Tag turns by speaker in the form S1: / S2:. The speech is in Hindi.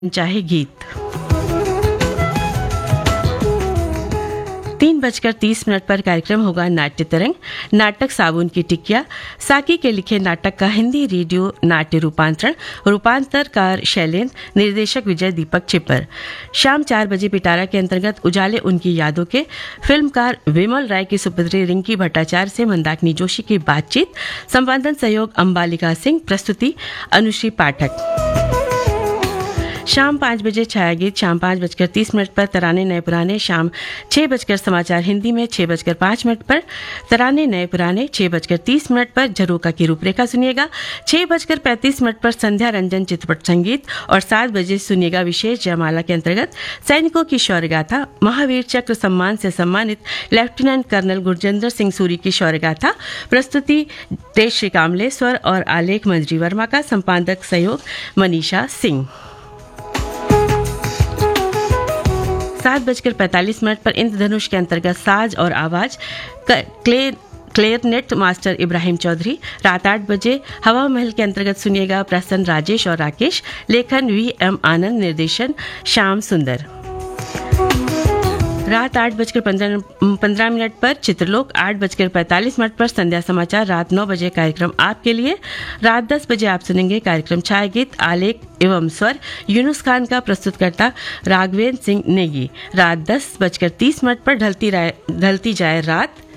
S1: चाहे गीत। 3:30 पर कार्यक्रम होगा नाट्य तरंग। नाटक साबुन की टिकिया साकी के लिखे नाटक का हिंदी रेडियो नाट्य रूपांतरकार शैलेंद्र, निर्देशक विजय दीपक चिप्पर। शाम 4 बजे पिटारा के अंतर्गत उजाले उनकी यादों के फिल्मकार विमल राय की सुपुत्री रिंकी भट्टाचार्य से मंदाकिनी जोशी की बातचीत। संपादन सहयोग अंबालिका सिंह, प्रस्तुति अनुश्री पाठक। शाम 5 बजे छाया गीत। शाम 5:30 पर तराने नए पुराने। शाम 6 समाचार हिंदी में। 6:05 पर तराने नए पुराने। 6:30 पर झरोका की रूपरेखा सुनिएगा। 6:35 पर संध्या रंजन चित्रपट संगीत और 7 बजे सुनिएगा विशेष जयमाला के अंतर्गत सैनिकों की शौर्य गाथा। महावीर चक्र सम्मान से सम्मानित लेफ्टिनेंट कर्नल गुरजेंद्र सिंह सूरी की शौर्य गाथा। प्रस्तुति तेज श्री कामले, स्वर और आलेख मंजरी वर्मा का। संपादक सहयोग मनीषा सिंह। 7:45 पर इंद्रधनुष के अंतर्गत साज और आवाज क्लेरनेट मास्टर इब्राहिम चौधरी। रात 8 बजे हवा महल के अंतर्गत सुनिएगा प्रसन्न, राजेश और राकेश। लेखन VM आनंद, निर्देशन श्याम सुंदर। रात 8:15 पर चित्रलोक। 8:45 पर संध्या समाचार। रात 9 बजे कार्यक्रम आपके लिए। रात 10 बजे आप सुनेंगे कार्यक्रम छाया गीत, आलेख एवं स्वर यूनुस खान का। प्रस्तुतकर्ता राघवेंद्र सिंह नेगी। रात 10:30 पर ढलती जाए रात।